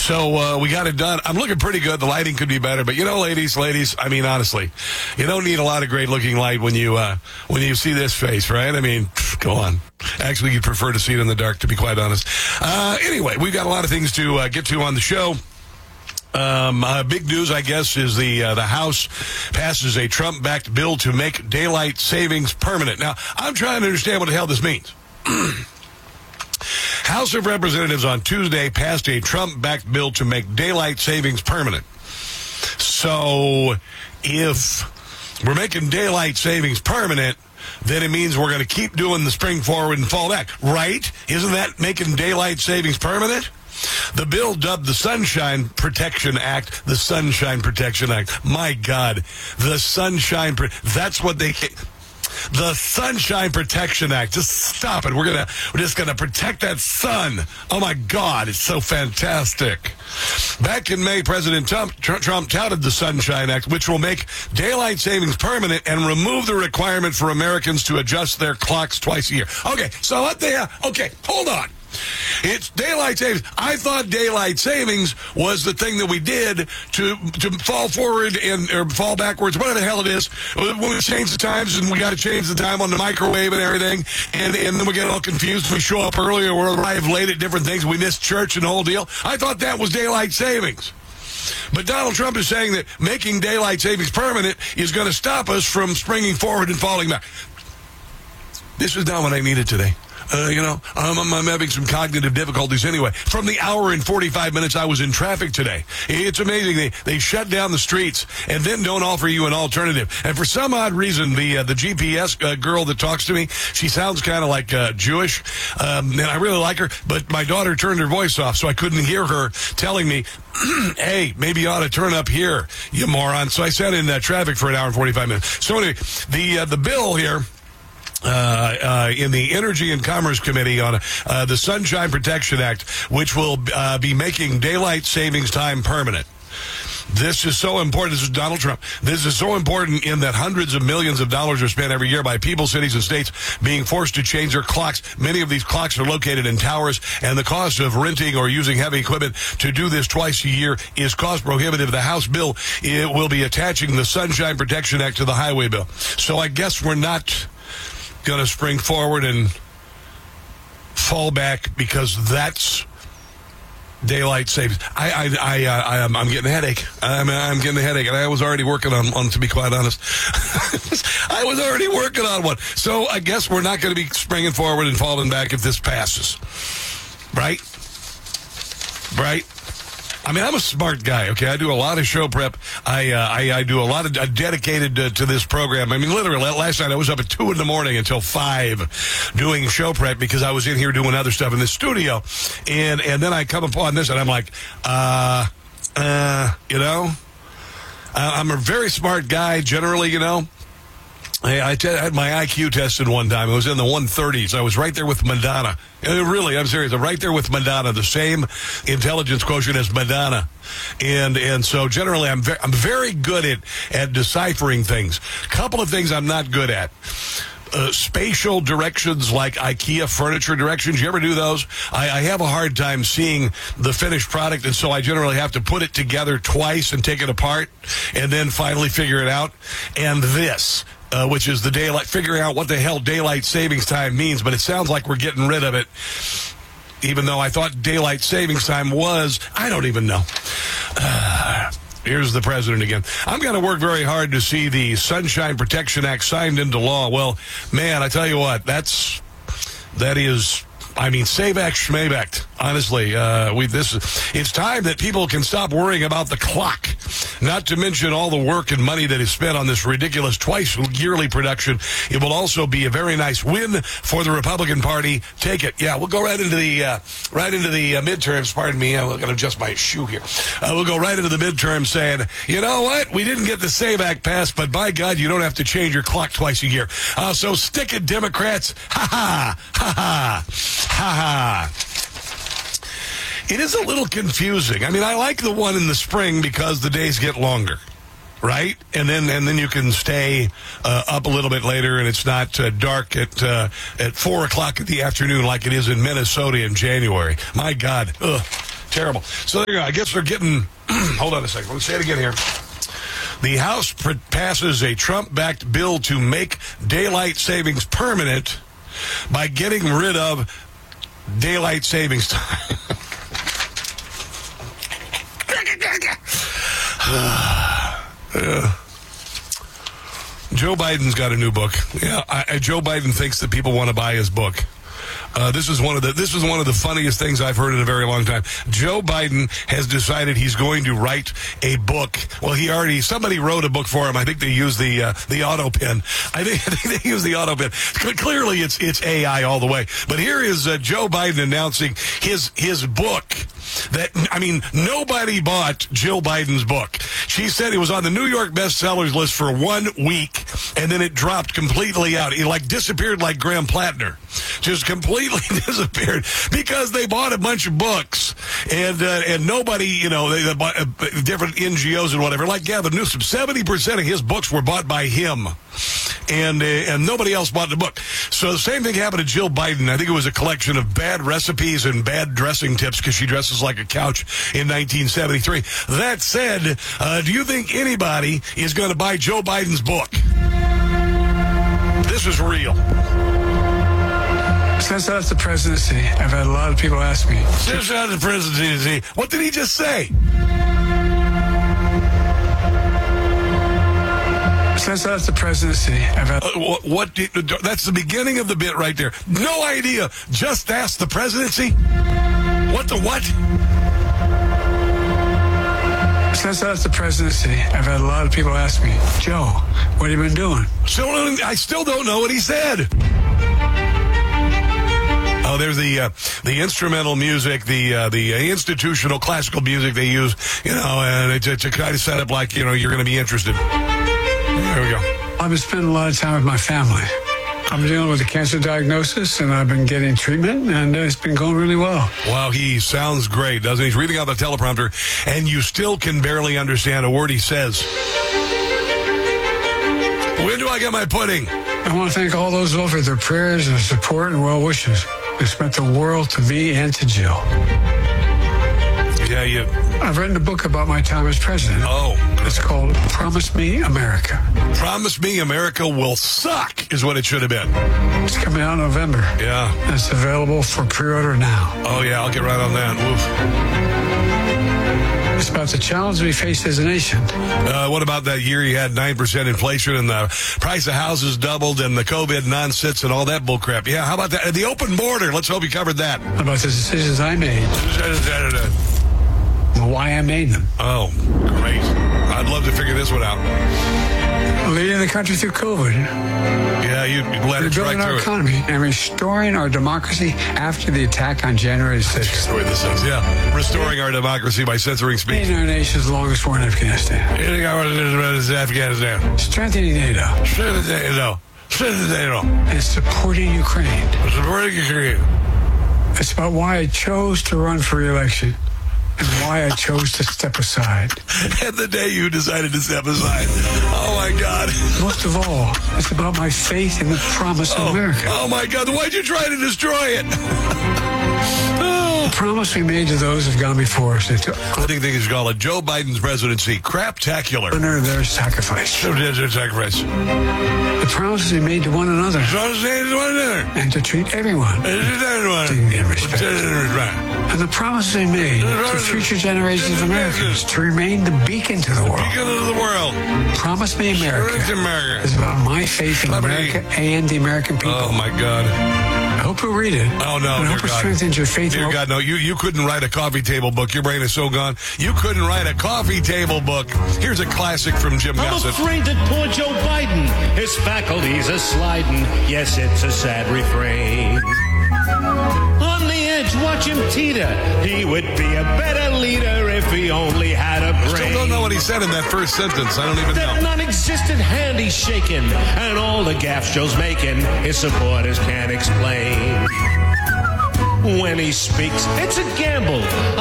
So we got it done. I'm looking pretty good. The lighting could be better, but ladies, I mean, honestly, you don't need a lot of great looking light when you see this face, right? I mean, go on. Actually, you'd prefer to see it in the dark, to be quite honest. Anyway, we've got a lot of things to get to on the show. Big news, I guess, is the House passes a Trump-backed bill to make daylight savings permanent. Now, I'm trying to understand what the hell this means. House of Representatives on Tuesday passed a Trump-backed bill to make daylight savings permanent. So, if we're making daylight savings permanent, then it means we're going to keep doing the spring forward and fall back, right? Isn't that making daylight savings permanent? The bill, dubbed the Sunshine Protection Act, the Sunshine Protection Act. My God, the Sunshine, that's what they... The Sunshine Protection Act. Just stop it. We're just gonna protect that sun. Oh my God, it's so fantastic. Back in May, President Trump touted the Sunshine Act, which will make daylight savings permanent and remove the requirement for Americans to adjust their clocks twice a year. Okay, so what the hell? Okay, hold on. It's daylight savings. I thought daylight savings was the thing that we did to fall forward or fall backwards, whatever the hell it is. When we change the times and we got to change the time on the microwave and everything, and then we get all confused. We show up early or we arrive late at different things. We miss church and the whole deal. I thought that was daylight savings. But Donald Trump is saying that making daylight savings permanent is going to stop us from springing forward and falling back. This is not what I needed today. I'm having some cognitive difficulties anyway. From the hour and 45 minutes I was in traffic today, it's amazing. They shut down the streets and then don't offer you an alternative. And for some odd reason, the GPS girl that talks to me, she sounds kind of like Jewish, and I really like her. But my daughter turned her voice off, so I couldn't hear her telling me, "Hey, maybe you ought to turn up here, you moron." So I sat in traffic for an hour and 45 minutes. So anyway, the bill here. In the Energy and Commerce Committee on the Sunshine Protection Act, which will be making daylight savings time permanent. This is so important. This is Donald Trump. This is so important in that hundreds of millions of dollars are spent every year by people, cities, and states being forced to change their clocks. Many of these clocks are located in towers, and the cost of renting or using heavy equipment to do this twice a year is cost prohibitive. The House bill will be attaching the Sunshine Protection Act to the highway bill. So I guess we're not going to spring forward and fall back because that's daylight savings. I'm getting a headache. I'm getting a headache, and I was already working on to be quite honest. I was already working on one. So I guess we're not going to be springing forward and falling back if this passes. Right? I mean, I'm a smart guy, okay? I do a lot of show prep. I do a lot of dedicated to this program. I mean, literally, last night I was up at 2 in the morning until 5 doing show prep because I was in here doing other stuff in the studio. And then I come upon this, and I'm like, I'm a very smart guy generally, I had my IQ tested one time. It was in the 130s. I was right there with Madonna. Really, I'm serious. I'm right there with Madonna, the same intelligence quotient as Madonna. And so generally I'm very good at deciphering things. A couple of things I'm not good at. Spatial directions like IKEA furniture directions. You ever do those? I have a hard time seeing the finished product, and so I generally have to put it together twice and take it apart and then finally figure it out. And this, which is the figuring out what the hell daylight savings time means, but it sounds like we're getting rid of it, even though I thought daylight savings time was, I don't even know. Here's the president again. I'm going to work very hard to see the Sunshine Protection Act signed into law. Well, man, I tell you what, that is... I mean, Save-Act, Schmabact. Honestly, it's time that people can stop worrying about the clock. Not to mention all the work and money that is spent on this ridiculous twice-yearly production. It will also be a very nice win for the Republican Party. Take it. Yeah, we'll go right into the midterms. Pardon me, I'm going to adjust my shoe here. We'll go right into the midterms saying, you know what? We didn't get the Save-Act passed, but by God, you don't have to change your clock twice a year. So stick it, Democrats. Ha-ha. Ha-ha. Ha-ha. It is a little confusing. I mean, I like the one in the spring because the days get longer, right? And then you can stay up a little bit later, and it's not dark at 4 o'clock in the afternoon like it is in Minnesota in January. My God. Ugh. Terrible. So there you go. I guess they're getting... Hold on a second. Let's say it again here. The House passes a Trump-backed bill to make daylight savings permanent by getting rid of daylight savings time. Joe Biden's got a new book. Yeah, Joe Biden thinks that people want to buy his book. This is one of the funniest things I've heard in a very long time. Joe Biden has decided he's going to write a book. Well, somebody wrote a book for him. I think they used the auto pen. I think they used the auto pen. Clearly, it's AI all the way. But here is Joe Biden announcing his book. Nobody bought Jill Biden's book. She said it was on the New York bestsellers list for 1 week, and then it dropped completely out. It disappeared like Graham Plattner. Just completely disappeared because they bought a bunch of books, and nobody, they bought different NGOs and whatever. Like Gavin Newsom, 70% of his books were bought by him, and nobody else bought the book. So the same thing happened to Jill Biden. I think it was a collection of bad recipes and bad dressing tips because she dresses like a couch in 1973. That said, do you think anybody is going to buy Joe Biden's book? This is real. Since I left the presidency, I've had a lot of people ask me. Since I left the presidency, what did he just say? Since I left the presidency, I've had... That's the beginning of the bit right there. No idea. Just ask the presidency? What the what? Since I left the presidency, I've had a lot of people ask me, Joe, what have you been doing? I still don't know what he said. Oh, there's the instrumental music, the institutional classical music they use, and to kind of set up like, you're going to be interested. There we go. I've been spending a lot of time with my family. I'm dealing with a cancer diagnosis, and I've been getting treatment, and it's been going really well. Wow, he sounds great, doesn't he? He's reading out the teleprompter, and you still can barely understand a word he says. When do I get my pudding? I want to thank all those who offered their prayers and support and well wishes. It's meant the world to me and to Jill. Yeah, I've written a book about my time as president. Oh. It's called Promise Me America. Promise Me America Will Suck is what it should have been. It's coming out in November. Yeah. And it's available for pre-order now. Oh, yeah, I'll get right on that. Woof. It's about the challenge we face as a nation. What about that year you had 9% inflation and the price of houses doubled and the COVID nonsense and all that bullcrap? Yeah, how about that? The open border. Let's hope you covered that. How about the decisions I made? Why I made them. Oh, great. I'd love to figure this one out. Leading the country through COVID. Yeah, you led it right through it. Rebuilding our economy and restoring our democracy after the attack on January 6th. Yeah, restoring our democracy by censoring speech. Ending our nation's longest war in Afghanistan. Afghanistan. Strengthening NATO. And supporting Ukraine. It's about why I chose to run for re-election. And why I chose to step aside. And the day you decided to step aside. Oh, my God. Most of all, it's about my faith in the promise of America. Oh, my God. Why'd you try to destroy it? The promise we made to those who've gone before us. I think they should call it Joe Biden's presidency. Craptacular. Honor their sacrifice. The promises we made to one another. And to treat everyone. Dignity and respect. And the promises we made to future generations of Americans to remain the beacon to the world. Promise Me America is about my faith in America and the American people. Oh, my God. I hope you'll read it. Oh, no, I hope it strengthens your faith. Dear God, no, you couldn't write a coffee table book. Your brain is so gone. You couldn't write a coffee table book. Here's a classic from Jim Gossett. I'm afraid that poor Joe Biden, his faculties are sliding. Yes, it's a sad refrain. On the edge, watch him teeter. He would be a better leader if he only had a brain. Still don't know what he said in that first sentence. I don't even know. That non-existent hand he's shaking, and all the gaffes Joe's making, his supporters can't explain. When he speaks, it's a gamble.